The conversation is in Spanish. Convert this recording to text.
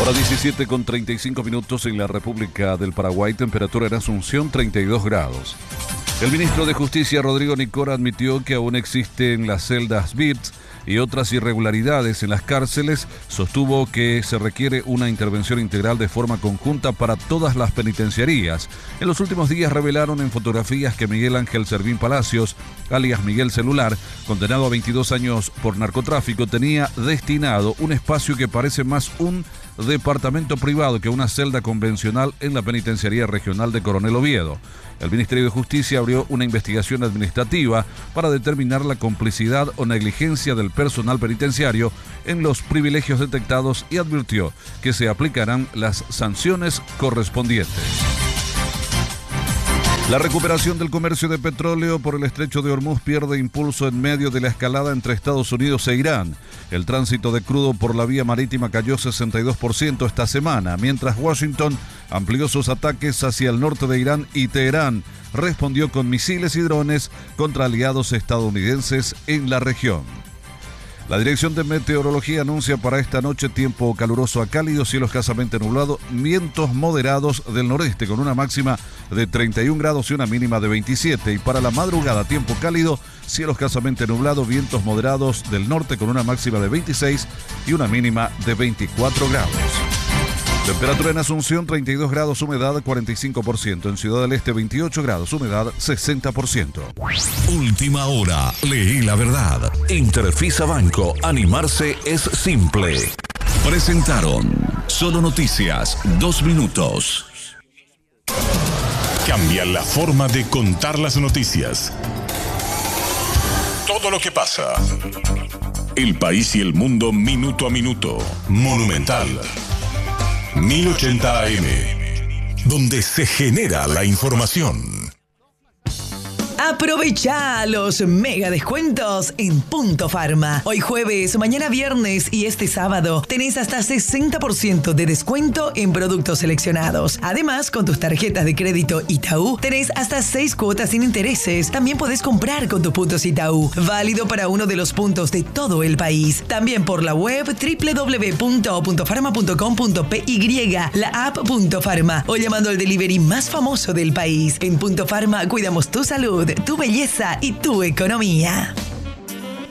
Hora 17:35 en la República del Paraguay, temperatura en Asunción 32 grados. El ministro de Justicia, Rodrigo Nicora, admitió que aún existen las celdas BIRTS y otras irregularidades en las cárceles. Sostuvo que se requiere una intervención integral de forma conjunta para todas las penitenciarías. En los últimos días revelaron en fotografías que Miguel Ángel Servín Palacios, alias Miguel Celular, condenado a 22 años por narcotráfico, tenía destinado un espacio que parece más un departamento privado que una celda convencional en la penitenciaría regional de Coronel Oviedo. El Ministerio de Justicia abrió una investigación administrativa para determinar la complicidad o negligencia del personal penitenciario en los privilegios detectados y advirtió que se aplicarán las sanciones correspondientes. La recuperación del comercio de petróleo por el estrecho de Hormuz pierde impulso en medio de la escalada entre Estados Unidos e Irán. El tránsito de crudo por la vía marítima cayó 62% esta semana, mientras Washington amplió sus ataques hacia el norte de Irán y Teherán respondió con misiles y drones contra aliados estadounidenses en la región. La Dirección de Meteorología anuncia para esta noche tiempo caluroso a cálido, cielos escasamente nublados, vientos moderados del noreste con una máxima de 31 grados y una mínima de 27. Y para la madrugada, tiempo cálido, cielos escasamente nublado, vientos moderados del norte con una máxima de 26 y una mínima de 24 grados. Temperatura en Asunción 32 grados, humedad 45%. En Ciudad del Este 28 grados, humedad 60%. Última hora, leí la verdad. Interfisa Banco, animarse es simple. Presentaron Solo Noticias, 2 minutos. Cambia la forma de contar las noticias. Todo lo que pasa. El país y el mundo minuto a minuto. Monumental 1080 AM, donde se genera la información. Aprovecha los mega descuentos en Punto Pharma. Hoy jueves, mañana viernes y este sábado tenés hasta 60% de descuento en productos seleccionados. Además, con tus tarjetas de crédito Itaú tenés hasta 6 cuotas sin intereses. También podés comprar con tus puntos Itaú. Válido para uno de los puntos de todo el país. También por la web www.puntofarma.com.py, la app Punto Pharma o llamando al delivery más famoso del país. En Punto Pharma cuidamos tu salud, tu belleza y tu economía.